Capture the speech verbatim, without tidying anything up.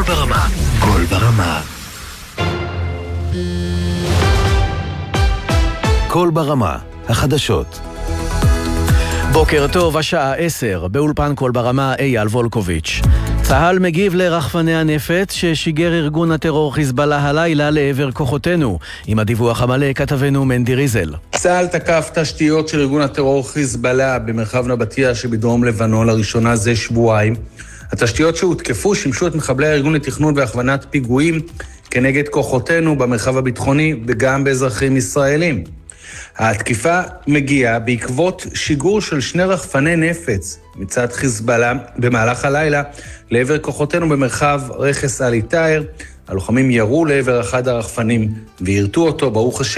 ברמה. קול ברמה. קול ברמה. החדשות. בוקר טוב, השעה עשר, באולפן קול ברמה אייל וולקוביץ'. צה"ל מגיב לרחפני הנפץ ששיגר ארגון הטרור חיזבאללה הלילה לעבר כוחותינו. עם הדיווח המלא כתבנו מנדי ריזל. צה"ל תקף תשתיות של ארגון הטרור חיזבאללה במרחב נבטיה שבדרום לבנון לראשונה זה שבועיים. התשתיות שהותקפו שימשו את מחבלי הארגון לתכנון והכוונת פיגועים כנגד כוחותינו במרחב הביטחוני וגם באזרחים ישראלים. התקיפה מגיעה בעקבות שיגור של שני רחפני נפץ מצד חיזבאללה במהלך הלילה לעבר כוחותינו במרחב רכס אלי תאיר. הלוחמים ירו לעבר אחד הרחפנים והרתו אותו, ברוך השם.